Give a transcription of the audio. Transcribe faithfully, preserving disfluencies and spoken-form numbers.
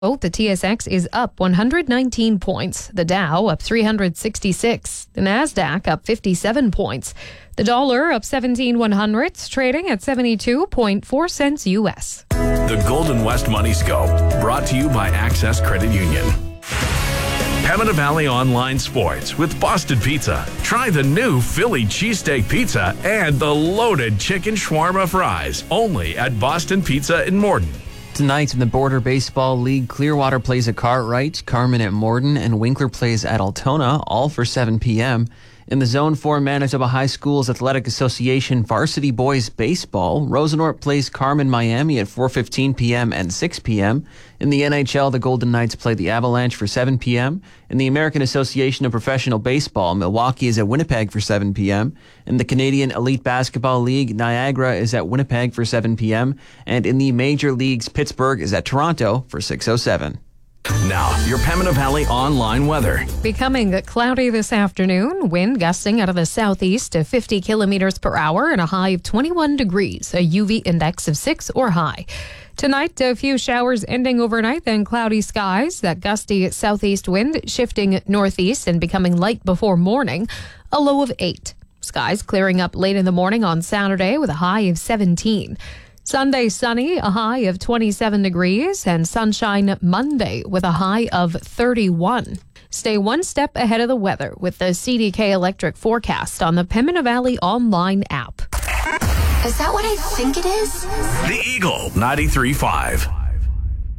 The T S X is up one hundred nineteen points. The Dow up three hundred sixty-six. The Nasdaq up fifty-seven points. The dollar up seventeen one hundredths, trading at seventy-two point four cents U S. The Golden West Money Scope, brought to you by Access Credit Union. Pembina Valley Online Sports with Boston Pizza. Try the new Philly cheesesteak pizza and the loaded chicken shawarma fries. Only at Boston Pizza in Morden. Tonight in the Border Baseball League, Clearwater plays at Cartwright, Carman at Morden, and Winkler plays at Altona, all for seven p.m. In the Zone four Manitoba High Schools Athletic Association Varsity Boys Baseball, Rosenort plays Carman Miami at four fifteen p.m. and six p.m. In the N H L, the Golden Knights play the Avalanche for seven p.m. In the American Association of Professional Baseball, Milwaukee is at Winnipeg for seven p.m. In the Canadian Elite Basketball League, Niagara is at Winnipeg for seven p.m. And in the Major Leagues, Pittsburgh is at Toronto for six oh seven. Now, your Pembina Valley online weather. Becoming cloudy this afternoon. Wind gusting out of the southeast to fifty kilometers per hour and a high of twenty-one degrees. A U V index of six or high. Tonight, a few showers ending overnight, then cloudy skies. That gusty southeast wind shifting northeast and becoming light before morning. A low of eight. Skies clearing up late in the morning on Saturday with a high of seventeen. Sunday sunny, a high of twenty-seven degrees, and sunshine Monday with a high of thirty-one. Stay one step ahead of the weather with the C D K Electric forecast on the Pembina Valley online app. Is that what I think it is? The Eagle ninety-three point five.